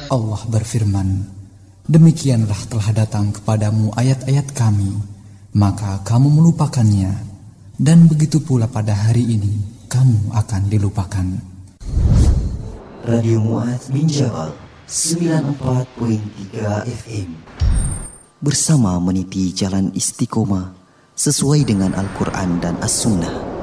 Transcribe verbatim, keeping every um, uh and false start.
Allah berfirman, demikianlah telah datang kepadamu ayat-ayat kami, maka kamu melupakannya, dan begitu pula pada hari ini kamu akan dilupakan. Radio Mu'adz bin Jabal sembilan puluh empat koma tiga F M bersama meniti jalan istiqomah sesuai dengan Al-Quran dan As-Sunnah.